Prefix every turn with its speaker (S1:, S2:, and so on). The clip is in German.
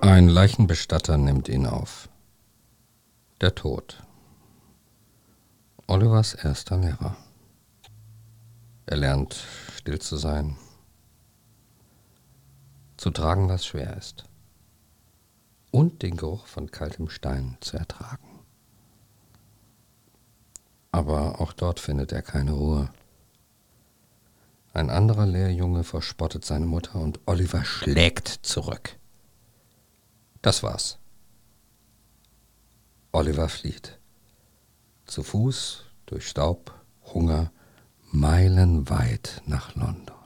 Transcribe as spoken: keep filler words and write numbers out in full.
S1: Ein Leichenbestatter nimmt ihn auf. Der Tod. Olivers erster Lehrer. Er lernt, still zu sein, zu tragen, was schwer ist, und den Geruch von kaltem Stein zu ertragen. Aber auch dort findet er keine Ruhe. Ein anderer Lehrjunge verspottet seine Mutter und Oliver schlägt zurück. Das war's. Oliver flieht. Zu Fuß, durch Staub, Hunger, meilenweit nach London.